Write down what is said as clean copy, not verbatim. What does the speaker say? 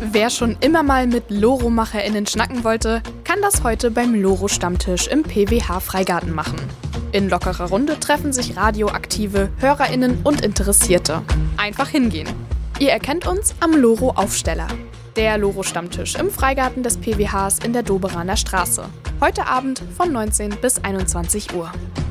Wer schon immer mal mit LoRo-MacherInnen schnacken wollte, kann das heute beim LoRo-Stammtisch im PWH-Freigarten machen. In lockerer Runde treffen sich radioaktive HörerInnen und Interessierte. Einfach hingehen. Ihr erkennt uns am LoRo-Aufsteller. Der LoRo-Stammtisch im Freigarten des PWHs in der Doberaner Straße. Heute Abend von 19 bis 21 Uhr.